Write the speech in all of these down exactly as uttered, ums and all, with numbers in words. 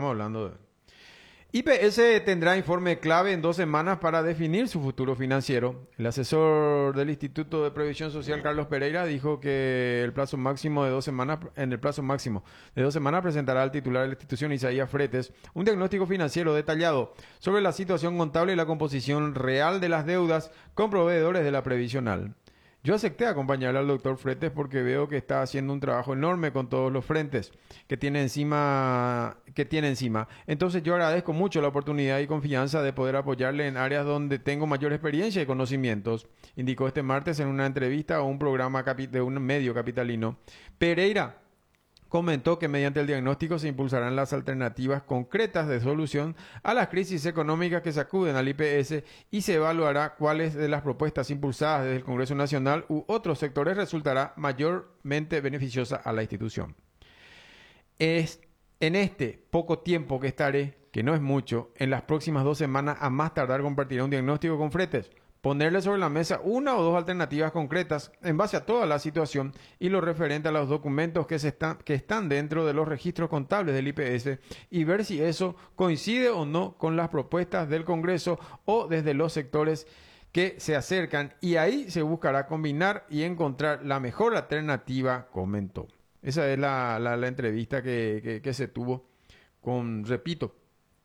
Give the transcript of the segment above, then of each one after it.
estamos hablando de... I P S tendrá informe clave en dos semanas para definir su futuro financiero. El asesor del Instituto de Previsión Social, Carlos Pereira, dijo que el plazo máximo de dos semanas, en el plazo máximo de dos semanas presentará al titular de la institución, Isaías Fretes, un diagnóstico financiero detallado sobre la situación contable y la composición real de las deudas con proveedores de la previsional. Yo acepté acompañarle al doctor Fretes porque veo que está haciendo un trabajo enorme con todos los frentes que tiene encima, que tiene encima. Entonces yo agradezco mucho la oportunidad y confianza de poder apoyarle en áreas donde tengo mayor experiencia y conocimientos, indicó este martes en una entrevista a un programa de un medio capitalino. Pereira comentó que mediante el diagnóstico se impulsarán las alternativas concretas de solución a las crisis económicas que sacuden al I P S y se evaluará cuáles de las propuestas impulsadas desde el Congreso Nacional u otros sectores resultará mayormente beneficiosa a la institución. Es en este poco tiempo que estaré, que no es mucho, en las próximas dos semanas a más tardar compartiré un diagnóstico con Fretes, ponerle sobre la mesa una o dos alternativas concretas en base a toda la situación y lo referente a los documentos que, se están, que están dentro de los registros contables del I P S y ver si eso coincide o no con las propuestas del Congreso o desde los sectores que se acercan, y ahí se buscará combinar y encontrar la mejor alternativa, comentó. Esa es la, la, la entrevista que, que, que se tuvo con, repito,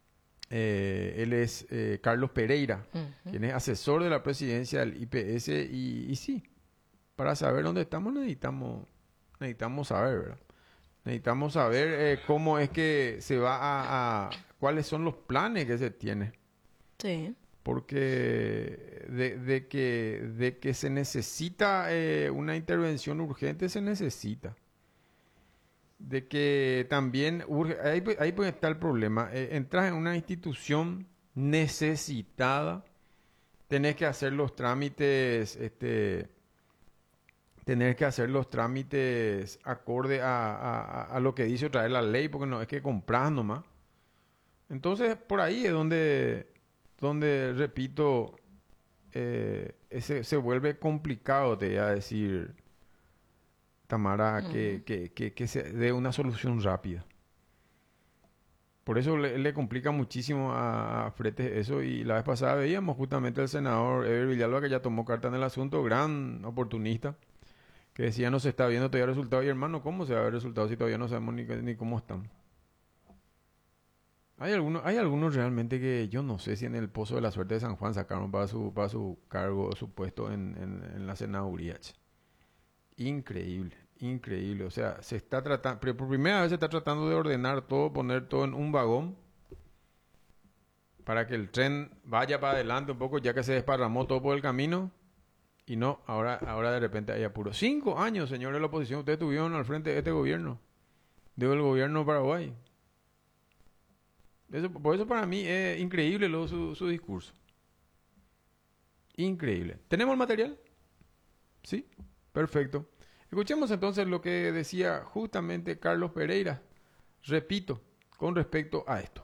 Eh, él es eh, Carlos Pereira, uh-huh. quien es asesor de la presidencia del I P S y, y sí, para saber dónde estamos necesitamos, necesitamos saber, ¿verdad? Necesitamos saber eh, cómo es que se va a, a, cuáles son los planes que se tiene. Sí. Porque de, de, que, de que se necesita eh, una intervención urgente, se necesita. De que también urge, ahí, ahí puede estar el problema. Eh, entras en una institución necesitada, tenés que hacer los trámites, este, tenés que hacer los trámites acorde a, a, a lo que dice otra vez la ley, porque no es que compras nomás. Entonces, por ahí es donde, donde repito, eh, ese, se vuelve complicado, te voy a decir, Tamara, uh-huh. que, que, que, que se dé una solución rápida. Por eso le, le complica muchísimo a, a Fretes eso, y la vez pasada veíamos justamente al senador Eber Villalba, que ya tomó carta en el asunto, gran oportunista, que decía no se está viendo todavía resultados. Y hermano, ¿cómo se va a ver resultados si todavía no sabemos ni, ni cómo están? Hay algunos, hay algunos realmente que yo no sé si en el Pozo de la Suerte de San Juan sacaron para su, para su cargo, su puesto en, en, en la senaduría. Increíble, increíble. O sea, se está tratando, pero por primera vez se está tratando de ordenar todo, poner todo en un vagón para que el tren vaya para adelante un poco, ya que se desparramó todo por el camino. Y no, ahora, ahora de repente hay apuro. Cinco años, señores de la oposición, ustedes estuvieron al frente de este gobierno, del gobierno de Paraguay. Eso, por eso para mí es increíble lo, su, su discurso. Increíble. ¿Tenemos el material? Sí, perfecto. Escuchemos entonces lo que decía justamente Carlos Pereira, repito, con respecto a esto.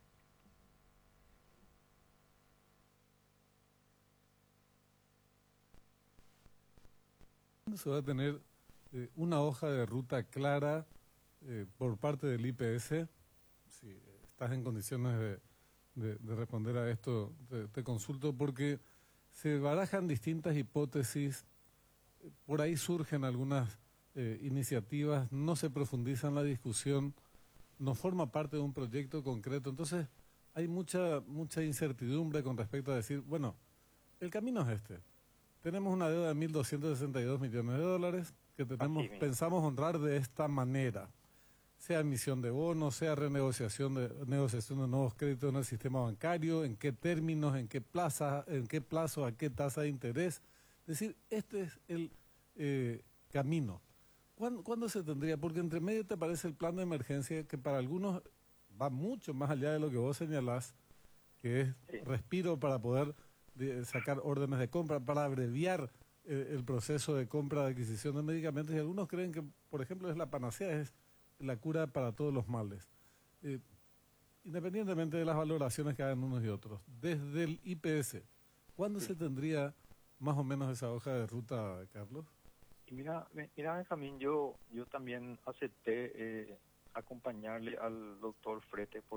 Se va a tener eh, una hoja de ruta clara eh, por parte del I P S. Si estás en condiciones de, de, de responder a esto, te, te consulto, porque se barajan distintas hipótesis, por ahí surgen algunas eh, iniciativas, no se profundiza en la discusión, no forma parte de un proyecto concreto. Entonces hay mucha, mucha incertidumbre con respecto a decir, bueno, el camino es este. Tenemos una deuda de mil doscientos sesenta y dos millones de dólares que tenemos, pensamos honrar de esta manera, sea emisión de bonos, sea renegociación de, negociación de nuevos créditos en el sistema bancario, en qué términos, en qué plaza, en qué plazo, a qué tasa de interés. Es decir, este es el eh, camino. ¿Cuándo, ¿Cuándo se tendría? Porque entre medio te aparece el plan de emergencia, que para algunos va mucho más allá de lo que vos señalás, que es sí. respiro para poder de, sacar órdenes de compra, para abreviar eh, el proceso de compra, de adquisición de medicamentos, y algunos creen que, por ejemplo, es la panacea, es la cura para todos los males. Eh, independientemente de las valoraciones que hagan unos y otros, desde el I P S, ¿cuándo sí. se tendría más o menos esa hoja de ruta, Carlos? Y mira, mira Benjamín, yo, yo también acepté eh, acompañarle al doctor Fretes